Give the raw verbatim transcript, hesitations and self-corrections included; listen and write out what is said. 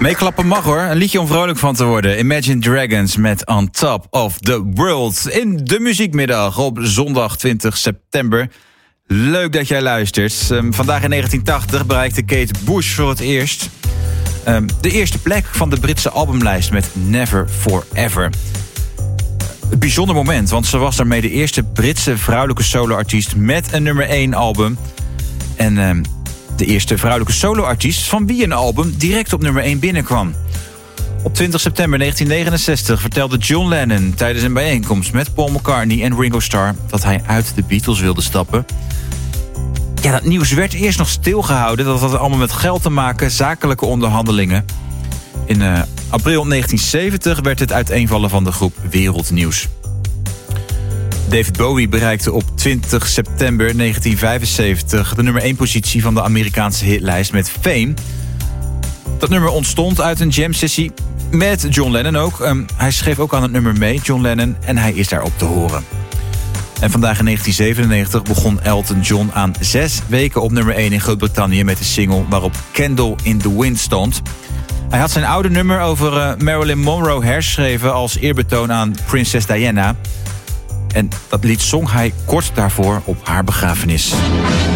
Meeklappen mag hoor, een liedje om vrolijk van te worden. Imagine Dragons met On Top of the World. In de muziekmiddag op zondag twintig september. Leuk dat jij luistert. Um, vandaag in negentien tachtig bereikte Kate Bush voor het eerst um, de eerste plek van de Britse albumlijst met Never Forever. Een bijzonder moment, want ze was daarmee de eerste Britse vrouwelijke soloartiest met een nummer één album. En um, de eerste vrouwelijke soloartiest van wie een album direct op nummer één binnenkwam. Op twintig september negentien negenenzestig vertelde John Lennon tijdens een bijeenkomst met Paul McCartney en Ringo Starr dat hij uit de Beatles wilde stappen. Ja, dat nieuws werd eerst nog stilgehouden. Dat had allemaal met geld te maken, zakelijke onderhandelingen. In uh, april negentien zeventig werd het uiteenvallen van de groep wereldnieuws. David Bowie bereikte op twintig september negentien vijfenzeventig de nummer één positie van de Amerikaanse hitlijst met Fame. Dat nummer ontstond uit een jam sessie met John Lennon ook. Um, hij schreef ook aan het nummer mee, John Lennon, en hij is daarop te horen. En vandaag in negentien zevenennegentig begon Elton John aan zes weken op nummer één in Groot-Brittannië met de single waarop Candle in the Wind stond. Hij had zijn oude nummer over uh, Marilyn Monroe herschreven als eerbetoon aan prinses Diana. En dat lied zong hij kort daarvoor op haar begrafenis.